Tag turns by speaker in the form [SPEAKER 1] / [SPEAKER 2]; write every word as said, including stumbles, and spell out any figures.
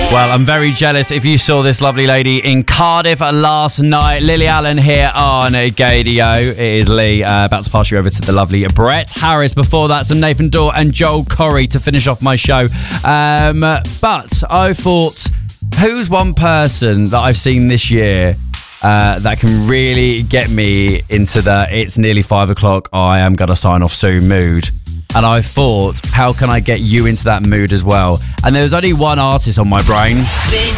[SPEAKER 1] Well, I'm very jealous if you saw this lovely lady in Cardiff last night. Lily Allen here on Gaydio. It is Lee, uh, about to pass you over to the lovely Brett Harris. Before that, some Nathan Dorr and Joel Corry to finish off my show. Um, but I thought, who's one person that I've seen this year uh, that can really get me into the it's nearly five o'clock, I am going to sign off soon mood? And I thought, how can I get you into that mood as well? And there was only one artist on my brain.